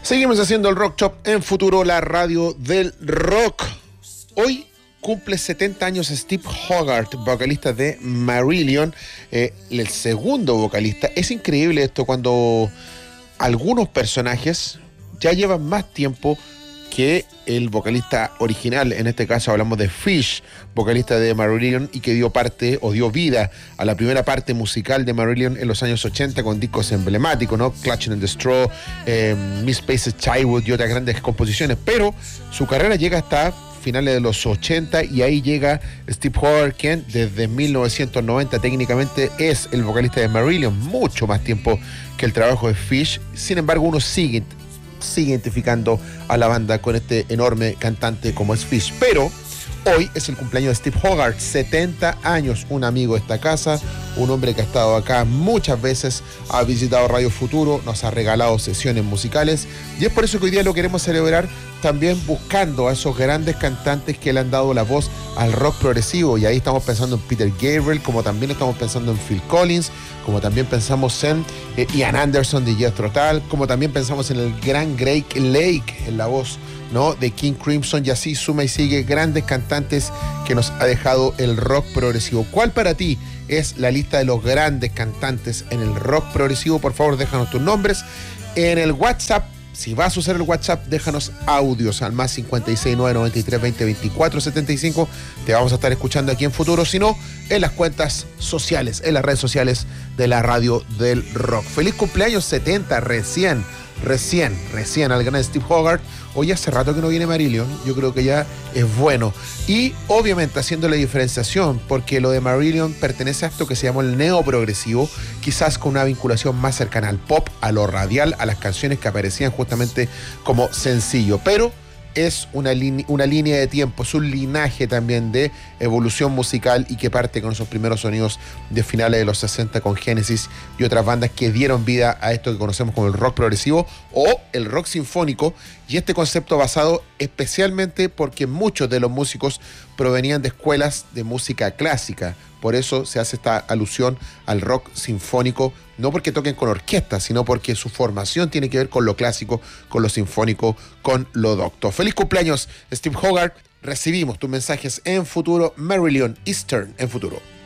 Seguimos haciendo el Rock Shop en Futuro, la radio del rock. Hoy cumple 70 años Steve Hogarth, vocalista de Marillion, el segundo vocalista. Es increíble esto cuando algunos personajes ya llevan más tiempo que el vocalista original. En este caso hablamos de Fish, vocalista de Marillion, y que dio parte o dio vida a la primera parte musical de Marillion en los años 80 con discos emblemáticos, ¿no? Clutching and the Straw, Miss Space's Childhood y otras grandes composiciones. Pero su carrera llega hasta finales de los 80 y ahí llega Steve Hogarth, quien desde 1990 técnicamente es el vocalista de Marillion, mucho más tiempo que el trabajo de Fish. Sin embargo, uno sigue identificando a la banda con este enorme cantante como es Fish. Pero hoy es el cumpleaños de Steve Hogarth, 70 años, un amigo de esta casa, un hombre que ha estado acá muchas veces, ha visitado Radio Futuro, nos ha regalado sesiones musicales, y es por eso que hoy día lo queremos celebrar también buscando a esos grandes cantantes que le han dado la voz al rock progresivo. Y ahí estamos pensando en Peter Gabriel, como también estamos pensando en Phil Collins, como también pensamos en Ian Anderson de Jethro Tull, como también pensamos en el gran Greg Lake en la voz, ¿no?, de King Crimson, y así suma y sigue grandes cantantes que nos ha dejado el rock progresivo. ¿Cuál para ti es la lista de los grandes cantantes en el rock progresivo? Por favor, déjanos tus nombres en el WhatsApp. Si vas a usar el WhatsApp, déjanos audios al más 569 93 20 24 75. Te vamos a estar escuchando aquí en Futuro, si no, en las cuentas sociales, en las redes sociales de la radio del rock. Feliz cumpleaños 70, recién al gran Steve Hogarth. Hoy hace rato que no viene Marillion, yo creo que ya es bueno. Y obviamente haciendo la diferenciación, porque lo de Marillion pertenece a esto que se llamó el neoprogresivo, quizás con una vinculación más cercana al pop, a lo radial, a las canciones que aparecían justamente como sencillo. Pero es una línea de tiempo, es un linaje también de evolución musical y que parte con esos primeros sonidos de finales de los 60 con Genesis y otras bandas que dieron vida a esto que conocemos como el rock progresivo o el rock sinfónico, y este concepto basado especialmente porque muchos de los músicos provenían de escuelas de música clásica. Por eso se hace esta alusión al rock sinfónico, no porque toquen con orquesta, sino porque su formación tiene que ver con lo clásico, con lo sinfónico, con lo docto. Feliz cumpleaños, Steve Hogarth. Recibimos tus mensajes en Futuro, Marillion Eastern en Futuro.